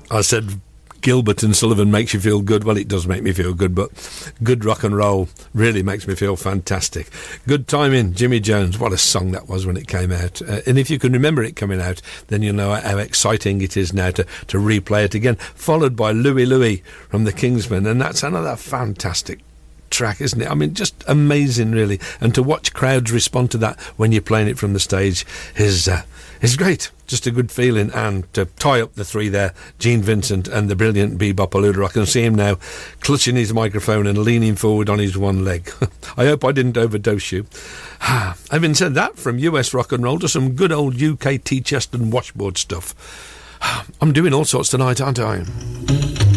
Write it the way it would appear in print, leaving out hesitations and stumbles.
I said Gilbert and Sullivan makes you feel good. Well, it does make me feel good, but good rock and roll really makes me feel fantastic. Good Timing, Jimmy Jones. What a song that was when it came out. And if you can remember it coming out, then you'll know how exciting it is now to replay it again. Followed by Louie Louie from the Kingsmen, and that's another fantastic track, isn't it? I mean, just amazing, really. And to watch crowds respond to that when you're playing it from the stage is great. Just a good feeling. And to tie up the three there, Gene Vincent and the brilliant Bebop Aludra, I can see him now clutching his microphone and leaning forward on his one leg. I hope I didn't overdose you. Having said that, from US rock and roll to some good old UK tea chest and washboard stuff. I'm doing all sorts tonight, aren't I?